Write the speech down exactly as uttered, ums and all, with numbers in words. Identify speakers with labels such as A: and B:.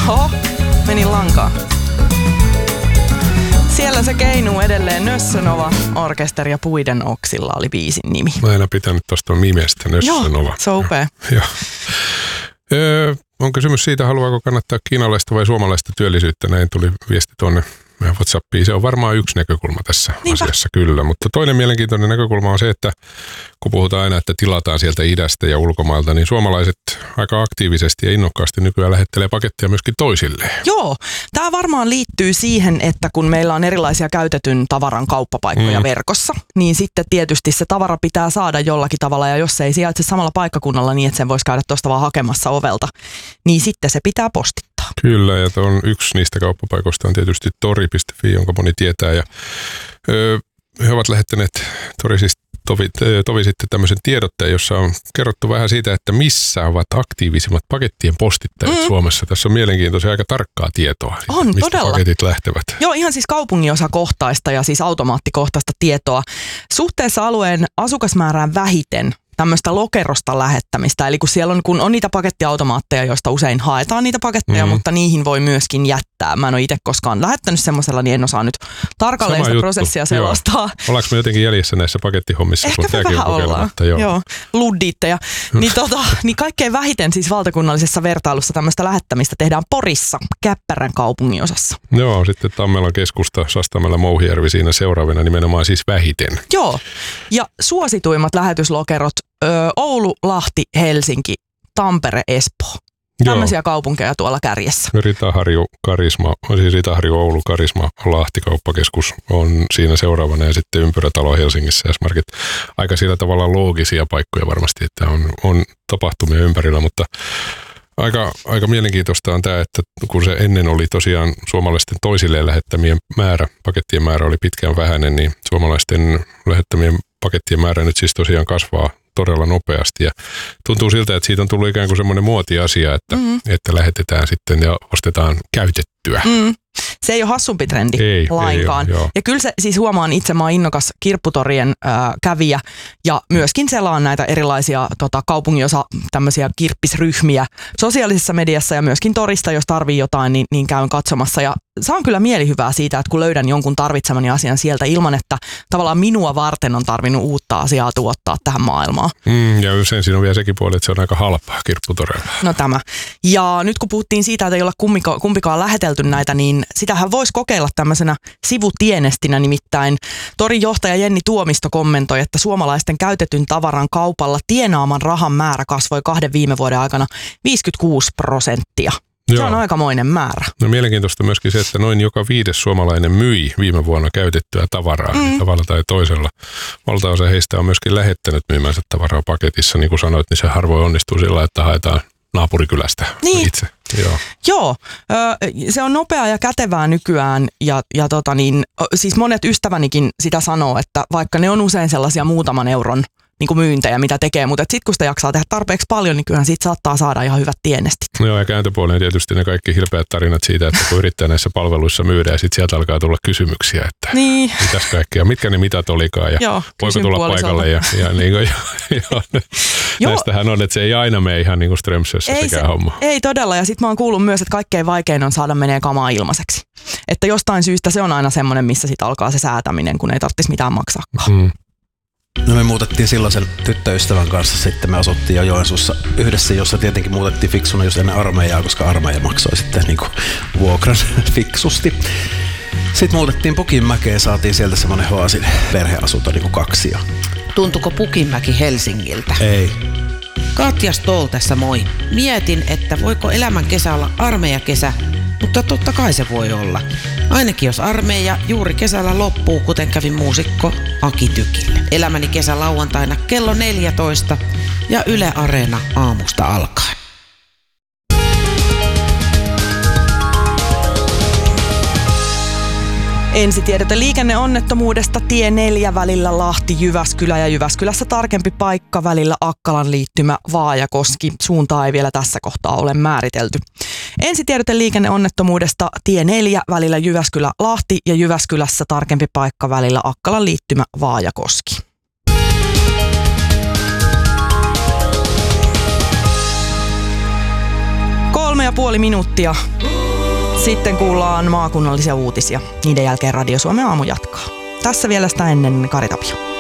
A: Oho, menin lankaan. Siellä se keinuu edelleen. Nössönova orkesteri ja Puiden oksilla oli biisin nimi.
B: Mä en aina pitänyt tuosta nimestä, Nössönova.
A: Joo, se on upea.
B: Joo. Öö, on kysymys siitä, haluaako kannattaa kiinalaista vai suomalaista työllisyyttä. Näin tuli viesti tuonne meidän WhatsAppiin. Se on varmaan yksi näkökulma tässä Niinpä. asiassa, kyllä. Mutta toinen mielenkiintoinen näkökulma on se, että kun puhutaan aina, että tilataan sieltä idästä ja ulkomailta, niin suomalaiset aika aktiivisesti ja innokkaasti nykyään lähettelee pakettia myöskin toisilleen.
A: Joo, tämä varmaan liittyy siihen, että kun meillä on erilaisia käytetyn tavaran kauppapaikkoja mm. verkossa, niin sitten tietysti se tavara pitää saada jollakin tavalla, ja jos se ei sijaitse samalla paikkakunnalla niin, että sen voisi käydä tuosta vaan hakemassa ovelta, niin sitten se pitää postittaa.
B: Kyllä, ja on yksi niistä kauppapaikoista on tietysti tori piste fi, jonka moni tietää, ja öö, he ovat lähettäneet tori siis Tovi, tovi sitten tämmöisen tiedotteen, jossa on kerrottu vähän siitä, että missä ovat aktiivisimmat pakettien postittajat mm. Suomessa. Tässä on mielenkiintoisia aika tarkkaa tietoa, siitä,
A: on,
B: mistä
A: todella.
B: paketit lähtevät.
A: Joo, ihan siis kaupunginosakohtaista ja siis automaattikohtaista tietoa. Suhteessa alueen asukasmäärään vähiten tämmöistä lokerosta lähettämistä. Eli kun siellä on, kun on niitä pakettiautomaatteja, joista usein haetaan niitä paketteja, mm. mutta niihin voi myöskin jättää. Mä en ole itse koskaan lähettänyt semmoisella, niin en osaa nyt tarkalleen sitä prosessia selostaa.
B: Joo. Ollaanko me jotenkin jäljessä näissä pakettihommissa?
A: Ehkä me vähän ollaan. Joo. Joo. Luddiitteja. niin, tota, niin kaikkein vähiten siis valtakunnallisessa vertailussa tämmöistä lähettämistä tehdään Porissa, Käppärän kaupunginosassa.
B: Joo, sitten Tammelan keskusta, Sastamäellä, Mouhijärvi siinä seuraavina nimenomaan siis vähiten.
A: Joo, ja suosituimmat lähetyslokerot Oulu, Lahti, Helsinki, Tampere, Espoo. Tämmöisiä Joo. kaupunkeja tuolla kärjessä.
B: Ritaharju, Karisma, siis Ritaharju, Oulu, Karisma, Lahti kauppakeskus on siinä seuraavana ja sitten Ympyrätalo Helsingissä ja Smarkit. Aika sillä tavalla loogisia paikkoja varmasti, että on, on tapahtumia ympärillä, mutta aika, aika mielenkiintoista on tämä, että kun se ennen oli tosiaan suomalaisten toisilleen lähettämien määrä, pakettien määrä oli pitkään vähäinen, niin suomalaisten lähettämien pakettien määrä nyt siis tosiaan kasvaa todella nopeasti ja tuntuu siltä, että siitä on tullut ikään kuin semmoinen muotiasia, että, mm-hmm. että lähetetään sitten ja ostetaan käytettyä. Mm.
A: Se ei ole hassumpi trendi
B: ei,
A: lainkaan.
B: Ei ole,
A: ja kyllä se siis huomaan itse, mä oon innokas kirpputorien äh, kävijä ja myöskin selaan näitä erilaisia tota, kaupunginosa tämmöisiä kirppisryhmiä sosiaalisessa mediassa ja myöskin torista, jos tarvii jotain, niin, niin käyn katsomassa ja saan kyllä mielihyvää siitä, että kun löydän jonkun tarvitsemani asian sieltä ilman, että tavallaan minua varten on tarvinnut uutta asiaa tuottaa tähän maailmaan.
B: Mm, ja sen siinä on vielä sekin puoli, että se on aika halpaa kirpputorilla.
A: No tämä. Ja nyt kun puhuttiin siitä, että ei olla kumpikaan, kumpikaan lähetelty näitä, niin sitähän voisi kokeilla tämmöisenä sivutienestinä, nimittäin torin johtaja Jenni Tuomisto kommentoi, että suomalaisten käytetyn tavaran kaupalla tienaaman rahan määrä kasvoi kahden viime vuoden aikana viisikymmentäkuusi prosenttia. Se Joo. on aikamoinen määrä.
B: No mielenkiintoista myöskin se, että noin joka viides suomalainen myi viime vuonna käytettyä tavaraa mm. tavalla tai toisella. Valtaosa heistä on myöskin lähettänyt myymänsä tavaraa paketissa. Niin kuin sanoit, niin se harvoin onnistuu sillä, että haetaan naapurikylästä
A: niin.
B: itse. Joo,
A: Joo se on nopeaa ja kätevää nykyään ja, ja tota niin, siis monet ystävänikin sitä sanoo, että vaikka ne on usein sellaisia muutaman euron niin kuin myyntejä, mitä tekee, mutta sitten kun sitä jaksaa tehdä tarpeeksi paljon, niin kyllähän siitä saattaa saada ihan hyvät tienestit.
B: No joo, ja kääntöpuoleen tietysti ne kaikki hilpeät tarinat siitä, että kun yrittää näissä palveluissa myydä ja sitten sieltä alkaa tulla kysymyksiä, että
A: niin.
B: mitäs kaikkea, mitkä ne mitat olikaan ja
A: joo,
B: voiko tulla paikalle. Ja, ja, niin kuin, ja, ja näistähän on, että se ei aina mene ihan niin kuin Strömsössä sekään se, homma.
A: Ei todella, ja sitten mä oon kuullut myös, että kaikkein vaikein on saada menee kamaa ilmaiseksi. Että jostain syystä se on aina semmoinen, missä sitten alkaa se säätäminen, kun ei tarvitsisi mitään maksaakaan. Mm.
C: No me muutettiin silloin sen tyttöystävän kanssa, sitten me asuttiin jo Joensuussa yhdessä, jossa tietenkin muutettiin fiksuna just ennen armeijaa, koska armeija maksoi sitten niin kuin vuokran fiksusti. Sitten muutettiin Pukinmäkeen, saatiin sieltä semmoinen Hoasin perheasunto niin kuin kaksi.
D: Tuntuko Pukinmäki Helsingiltä?
C: Ei.
D: Katja Stoll tässä moi. Mietin, että voiko elämän kesä olla armeijakesä, mutta totta kai se voi olla. Ainakin jos armeija juuri kesällä loppuu, kuten kävi muusikko Aki Tykille. Elämäni kesä lauantaina kello neljätoista ja Yle Areena aamusta alkaen.
A: Ensitiedote liikenneonnettomuudesta tie neljä välillä Lahti-Jyväskylä ja Jyväskylässä tarkempi paikka välillä Akkalan liittymä Vaajakoski. Suuntaa ei vielä tässä kohtaa ole määritelty. Ensitiedote liikenneonnettomuudesta tie neljä välillä Jyväskylä-Lahti ja Jyväskylässä tarkempi paikka välillä Akkalan liittymä Vaajakoski. Kolme ja puoli minuuttia. Sitten kuullaan maakunnallisia uutisia. Niiden jälkeen Radio Suomen aamu jatkaa. Tässä vielä sitä ennen Kari Tapio.